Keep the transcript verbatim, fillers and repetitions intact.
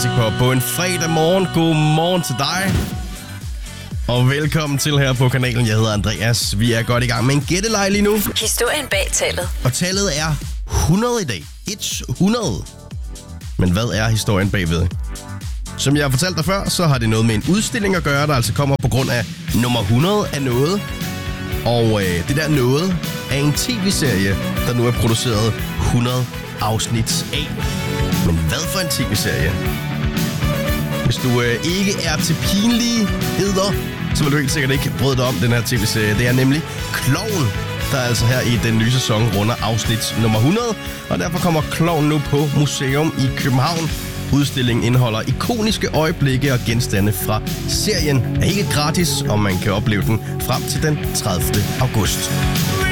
Classic Pop på en fredag morgen. God morgen til dig. Og velkommen til her på kanalen. Jeg hedder Andreas. Vi er godt i gang med en gætteleg lige nu. Historien bag tallet. Og tallet er hundrede i dag. hundrede. Men hvad er historien bagved? Som jeg har fortalt dig før, så har det noget med en udstilling at gøre, der altså kommer på grund af nummer hundrede af noget. Og øh, det der noget er en tv-serie, der nu er produceret hundrede afsnit af. Men hvad for en tv-serie? Hvis du øh, ikke er til pinligheder, så vil du helt sikkert ikke bryde dig om den her tv-serie. Det er nemlig Klovn, der er altså her i den nye sæson runder afsnit nummer hundrede. Og derfor kommer Klovn nu på museum i København. Udstillingen indeholder ikoniske øjeblikke og genstande fra serien. Er ikke gratis, og man kan opleve den frem til den tredivte august.